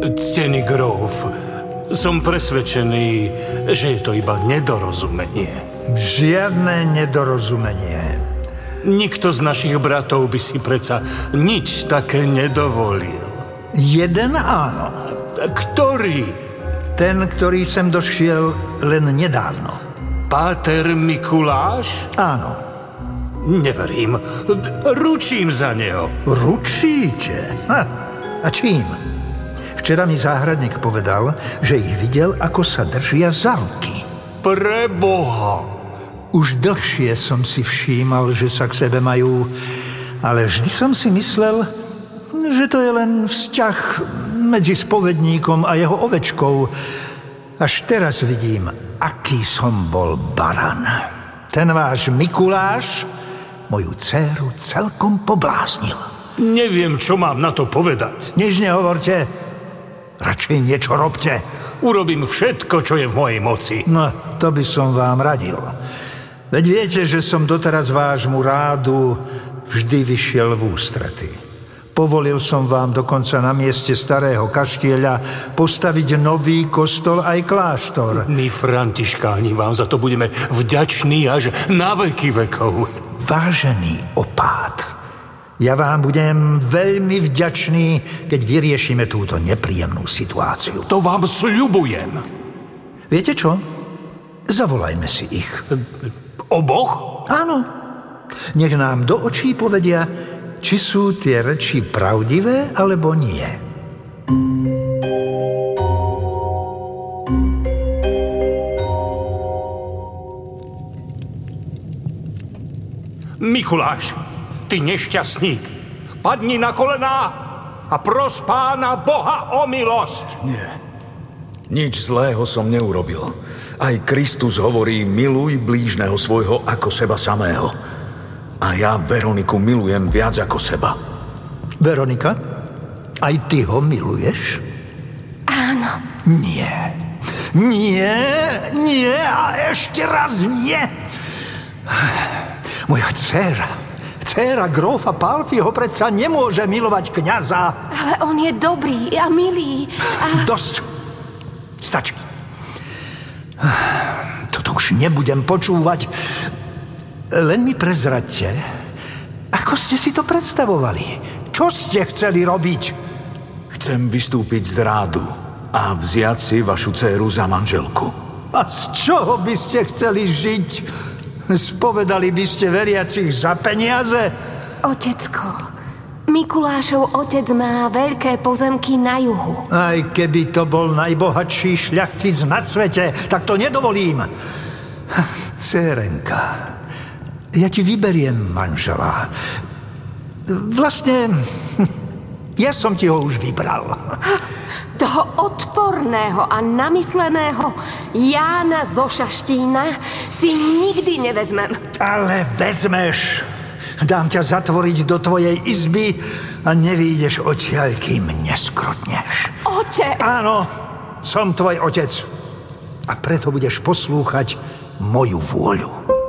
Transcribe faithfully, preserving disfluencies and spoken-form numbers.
Ctený gróf, som presvedčený, že je to iba nedorozumenie. Žiadne nedorozumenie. Nikto z našich bratov by si predsa nič také nedovolil. Jeden áno. Ktorý? Ten, ktorý sem došiel len nedávno. Páter Mikuláš? Áno. Neverím. Ručím za neho. Ručíte? Ha. A čím? Včera mi záhradník povedal, že ich videl, ako sa držia za ruky. Preboha! Už dlhšie som si všímal, že sa k sebe majú, ale vždy som si myslel, že to je len vzťah medzi spovedníkom a jeho ovečkou. Až teraz vidím, aký som bol baran. Ten váš Mikuláš moju dcéru celkom pobláznil. Neviem, čo mám na to povedať. Nič nehovorte. Radšej niečo robte. Urobím všetko, čo je v mojej moci. No, to by som vám radil. Veď viete, že som doteraz vášmu rádu vždy vyšiel v ústrety. Povolil som vám dokonca na mieste starého kaštieľa postaviť nový kostol aj kláštor. My, františkáni, vám za to budeme vďační až na veky vekov. Vážený opát, ja vám budem veľmi vďačný, keď vyriešime túto nepríjemnú situáciu. To vám sľubujem. Viete čo? Zavolajme si ich. Oboch? Áno. Nech nám do očí povedia, či sú tie reči pravdivé, alebo nie. Mikuláš, ty nešťastník, padni na kolená a pros Pána Boha o milosť. Nie, nič zlého som neurobil. Aj Kristus hovorí, miluj blížneho svojho ako seba samého. A ja Veroniku milujem viac ako seba. Veronika, aj ty ho miluješ? Áno. Nie. Nie, nie a ešte raz nie. Moja dcéra, dcéra grófa Palfiho predsa nemôže milovať kňaza. Ale on je dobrý a milý. A... Dosť. Stačí. Toto už nebudem počúvať. Len mi prezraďte, ako ste si to predstavovali? Čo ste chceli robiť? Chcem vystúpiť z rádu a vziať si vašu dcéru za manželku. A z čoho by ste chceli žiť? Spovedali by ste veriacich za peniaze? Otecko, Mikulášov otec má veľké pozemky na juhu. Aj keby to bol najbohatší šľachtic na svete, tak to nedovolím. Cérenka, ja ti vyberiem manžela. Vlastne, ja som ti ho už vybral. Toho odporného a namysleného Jána zo Šaštína si nikdy nevezmem. Ale vezmeš. Dám ťa zatvoriť do tvojej izby a nevídeš odtiaľ, kým neskrotneš. Otec! Áno, som tvoj otec. A preto budeš poslúchať moju vôľu.